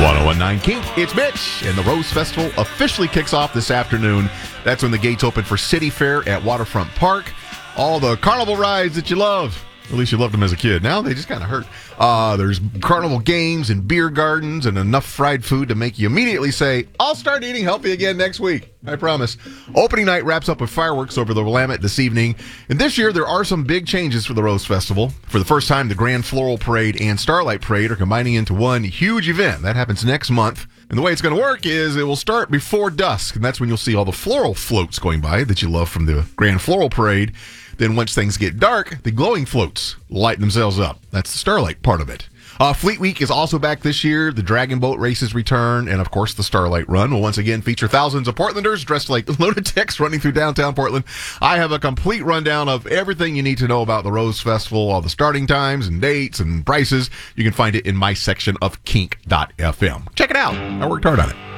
1019 Kink, it's Mitch, and the Rose Festival officially kicks off this afternoon. That's when the gates open for City Fair at Waterfront Park. All the carnival rides that you love. At least you loved them as a kid. Now they just kind of hurt. There's carnival games and beer gardens and enough fried food to make you immediately say, I'll start eating healthy again nenext week. I promise. Opening night wraps up with fireworks over the Willamette this evening. And this year there are some big changes for the Rose Festival. For the first time, the Grand Floral Parade and Starlight Parade are combining into one huge event. That happens next month. And the way it's going to work is it will start before dusk. And that's when you'll see all the floral floats going by that you love from the Grand Floral Parade. Then once things get dark, the glowing floats light themselves up. That's the Starlight part of it. Fleet Week is also back this year. The Dragon Boat races return. And, of course, the Starlight Run will once again feature thousands of Portlanders dressed like lunatics running through downtown Portland. I have a complete rundown of everything you need to know about the Rose Festival, all the starting times and dates and prices. You can find it in my section of kink.fm. Check it out. I worked hard on it.